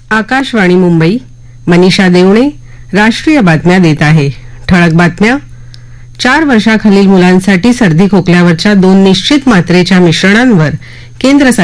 आकाशवाणी मुंबई. मनीषा देवणे राष्ट्रीय बातम्या देत आहे. ठळक बातम्या. 4 वर्षाखालील मुलांसाठी सर्दी खोकल्यावरच्या 2 निश्चित मात्रेच्या मिश्रणांवर केंद्र